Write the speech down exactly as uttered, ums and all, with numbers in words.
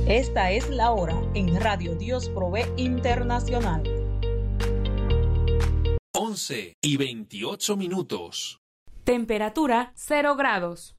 Esta es la hora en Radio Dios Provee Internacional. once y veintiocho minutos. Temperatura cero grados.